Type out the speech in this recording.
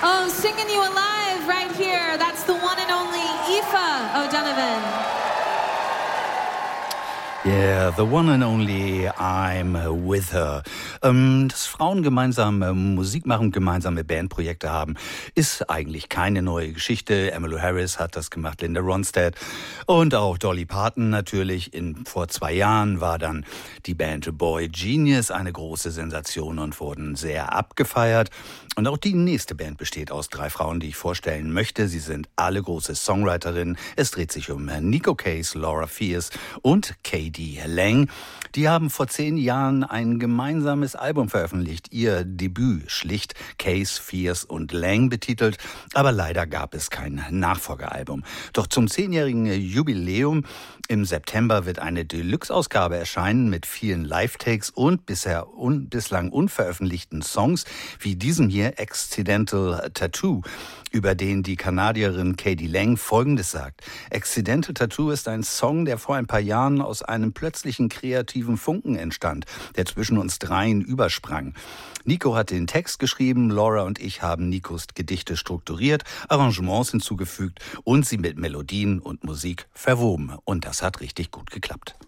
Oh, singing you alive right here. That's the one and only Aoife O'Donovan. Yeah, the one and only I'm with her. Dass Frauen gemeinsam Musik machen, gemeinsame Bandprojekte haben, ist eigentlich keine neue Geschichte. Emmylou Harris hat das gemacht, Linda Ronstadt und auch Dolly Parton natürlich. Vor 2 Jahren war dann die Band Boy Genius eine große Sensation und wurden sehr abgefeiert. Und auch die nächste Band besteht aus 3 Frauen, die ich vorstellen möchte. Sie sind alle große Songwriterinnen. Es dreht sich um Neko Case, Laura Fierce und K.D. Lang. Die haben vor 10 Jahren ein gemeinsames Album veröffentlicht. Ihr Debüt schlicht Case, Fierce und Lang betitelt. Aber leider gab es kein Nachfolgealbum. Doch zum 10-jährigen Jubiläum im September wird eine Deluxe-Ausgabe erscheinen mit vielen Live-Takes und bislang unveröffentlichten Songs, wie diesem hier Accidental Tattoo, über den die Kanadierin K.D. Lang Folgendes sagt. Accidental Tattoo ist ein Song, der vor ein paar Jahren aus einem plötzlichen kreativen Funken entstand, der zwischen uns dreien übersprang. Nico hat den Text geschrieben, Laura und ich haben Nikos Gedichte strukturiert, Arrangements hinzugefügt und sie mit Melodien und Musik verwoben. Und das hat richtig gut geklappt.